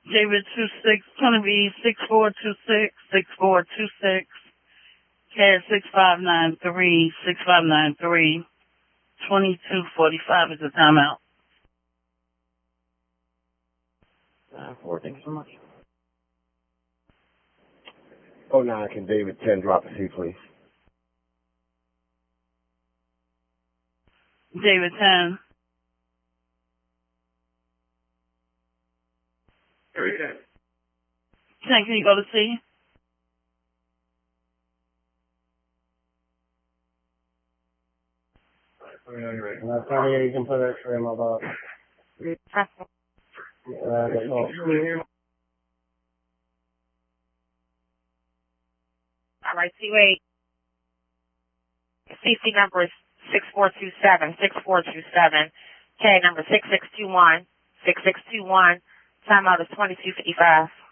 David 26, gonna be 6426, 6426. CAD 6593, 6593. 22:45 is the timeout. 9-4, thank you so much. Oh, 09, can David 10 drop a C, please? David 10. David 10. 10, can you go to C? Let me know you're ready. Last time you can put X-ray in my box. All right, C-Wait. CC number is 6427, 6427. K number 6621, 6621. Timeout is 22:55.